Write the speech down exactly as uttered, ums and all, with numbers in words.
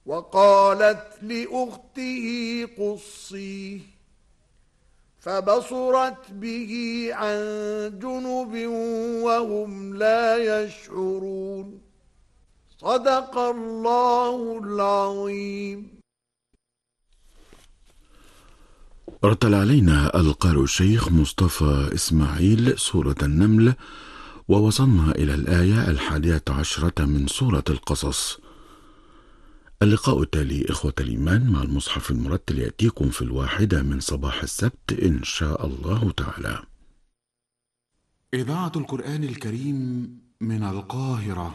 وقالت لأخته قصيه فبصرت به عن جنب وهم لا يشعرون. صدق الله العظيم. رتل علينا القارئ الشيخ مصطفى إسماعيل سورة النمل، ووصلنا إلى الآية الحادية عشرة من سورة القصص. اللقاء التالي إخوة الإيمان مع المصحف المرتل يأتيكم في الواحدة من صباح السبت إن شاء الله تعالى. إذاعة القرآن الكريم من القاهرة.